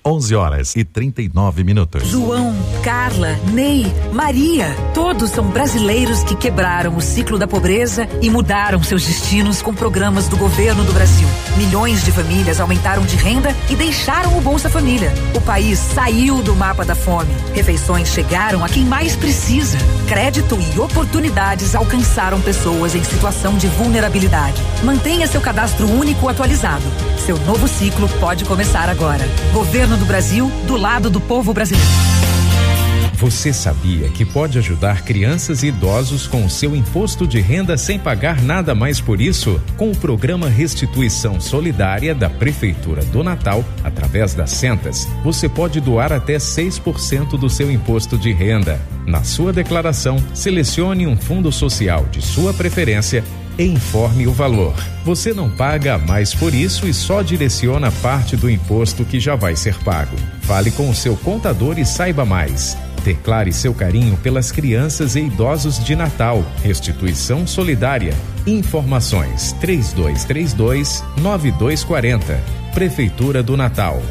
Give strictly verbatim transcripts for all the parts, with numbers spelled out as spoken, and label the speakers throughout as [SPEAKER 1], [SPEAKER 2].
[SPEAKER 1] onze horas e trinta e nove minutos.
[SPEAKER 2] João, Carla, Ney, Maria, todos são brasileiros que quebraram o ciclo da pobreza e mudaram seus destinos com programas do governo do Brasil. Milhões de famílias aumentaram de renda e deixaram o Bolsa Família. O país saiu do mapa da fome. Refeições chegaram a quem mais precisa. Crédito e oportunidades alcançaram pessoas em situação de vulnerabilidade. Mantenha seu cadastro único atualizado. Seu novo ciclo pode começar agora. Governo do Brasil, do lado do povo brasileiro.
[SPEAKER 3] Você sabia que pode ajudar crianças e idosos com o seu imposto de renda sem pagar nada mais por isso? Com o programa Restituição Solidária da Prefeitura do Natal, através das Sentas, você pode doar até seis por cento do seu imposto de renda. Na sua declaração, selecione um fundo social de sua preferência e informe o valor. Você não paga mais por isso e só direciona parte do imposto que já vai ser pago. Fale com o seu contador e saiba mais. Declare seu carinho pelas crianças e idosos de Natal. Restituição Solidária. Informações três dois três dois, nove dois quatro zero. Prefeitura do Natal.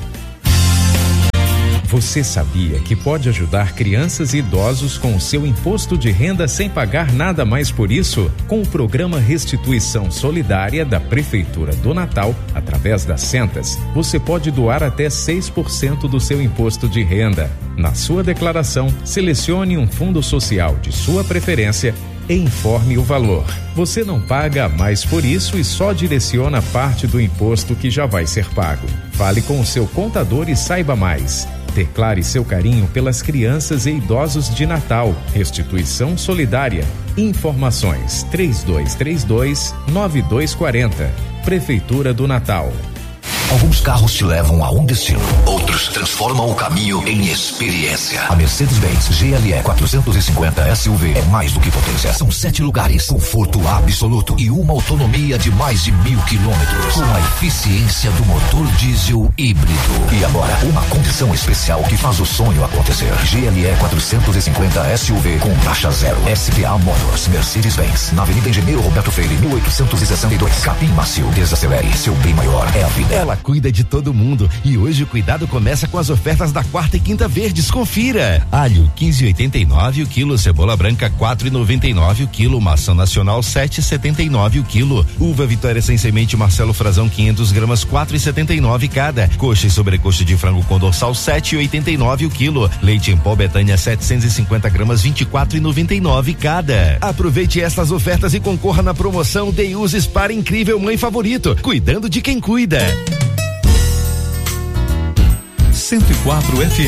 [SPEAKER 3] Você sabia que pode ajudar crianças e idosos com o seu imposto de renda sem pagar nada mais por isso? Com o programa Restituição Solidária da Prefeitura do Natal, através das Sentas, você pode doar até seis por cento do seu imposto de renda. Na sua declaração, selecione um fundo social de sua preferência e informe o valor. Você não paga mais por isso e só direciona parte do imposto que já vai ser pago. Fale com o seu contador e saiba mais. Declare seu carinho pelas crianças e idosos de Natal. Restituição Solidária. Informações três dois três dois, nove dois quatro zero. Prefeitura do Natal.
[SPEAKER 4] Alguns carros te levam a um destino, outros transformam o caminho em experiência. A Mercedes-Benz G L E quatrocentos e cinquenta S U V é mais do que potência. São sete lugares, conforto absoluto e uma autonomia de mais de mil quilômetros, com a eficiência do motor diesel híbrido. E agora, uma condição especial que faz o sonho acontecer. G L E quatrocentos e cinquenta S U V com taxa zero. S P A Motors, Mercedes-Benz, na Avenida Engenheiro Roberto Freire, mil oitocentos e sessenta e dois. Capim Macio, desacelere, seu bem maior é a vida.
[SPEAKER 5] Ela cuida de todo mundo e hoje o cuidado começa com as ofertas da quarta e quinta verdes. Confira: alho quinze e oitenta e nove o quilo, cebola branca quatro e noventa e nove o quilo, maçã nacional sete e setenta e nove o quilo, uva Vitória sem semente Marcelo Frazão quinhentas gramas quatro e setenta e nove cada, coxa e sobrecoxa de frango com dorsal sete e oitenta e nove o quilo, leite em pó Betânia setecentas e cinquenta gramas vinte e quatro e noventa e nove cada. Aproveite estas ofertas e concorra na promoção Day Uses para Incrível Mãe Favorito, cuidando de quem cuida.
[SPEAKER 1] cento e quatro F M.